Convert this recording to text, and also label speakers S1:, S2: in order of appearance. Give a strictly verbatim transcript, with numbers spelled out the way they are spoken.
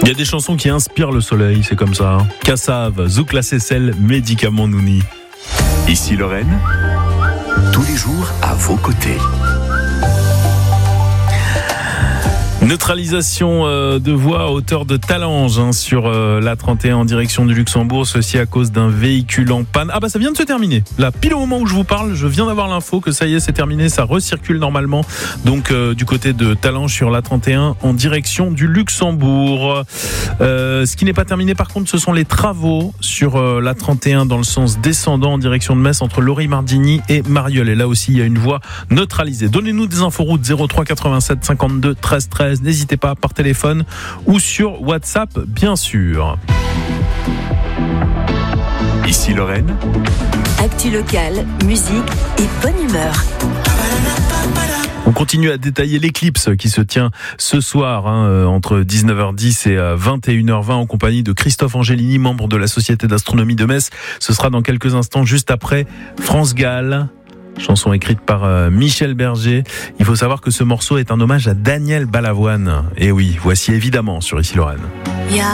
S1: y a des chansons qui inspirent le soleil, c'est comme ça. Kassav, Zouk la Seyssel, Médicament Nouni.
S2: Ici Lorraine, tous les jours à vos côtés.
S1: Neutralisation euh, de voie à hauteur de Talange hein, sur euh, l'A trente et un en direction du Luxembourg, ceci à cause d'un véhicule en panne. Ah bah ça vient de se terminer. Là, pile au moment où je vous parle, je viens d'avoir l'info que ça y est, c'est terminé, ça recircule normalement. Donc euh, du côté de Talange sur l'A trente et un en direction du Luxembourg. Euh, ce qui n'est pas terminé par contre, ce sont les travaux sur euh, l'A trente et un dans le sens descendant en direction de Metz entre Lory-Mardigny et Marieulles. Et là aussi, il y a une voie neutralisée. Donnez-nous des infos routes zéro trois quatre-vingt-sept cinquante-deux treize treize. N'hésitez pas par téléphone ou sur WhatsApp, bien sûr.
S2: Ici Lorraine,
S3: actu locale, musique et bonne humeur.
S1: On continue à détailler l'éclipse qui se tient ce soir hein, entre dix-neuf heures dix et vingt et une heures vingt en compagnie de Christophe Angelini, membre de la Société d'astronomie de Metz. Ce sera dans quelques instants, juste après France Gall. Chanson écrite par euh, Michel Berger. Il faut savoir que ce morceau est un hommage à Daniel Balavoine. Et oui, voici évidemment sur Ici Lorraine.